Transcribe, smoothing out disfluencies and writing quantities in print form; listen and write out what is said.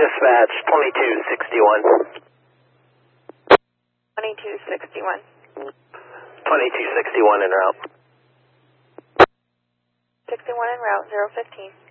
Dispatch 2261. 2261. 2261 en route. 61 en route, 015.